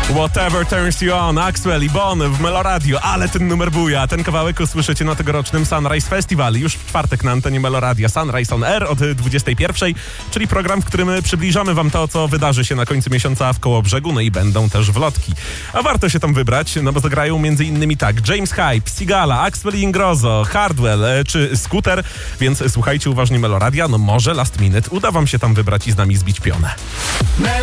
Whatever Turns You On, Axwell i Bon w Meloradio, ale ten numer buja. Ten kawałek usłyszycie na tegorocznym Sunrise Festival. Już w czwartek na antenie Meloradia. Sunrise on Air od 21:00, czyli program, w którym przybliżamy wam to, co wydarzy się na końcu miesiąca w Kołobrzegu, no i będą też wlotki. A warto się tam wybrać, no bo zagrają m.in. tak James Hype, Sigala, Axwell i Ingrosso, Hardwell czy Scooter, więc słuchajcie uważnie Meloradia, no może last minute uda wam się tam wybrać i z nami zbić pionę.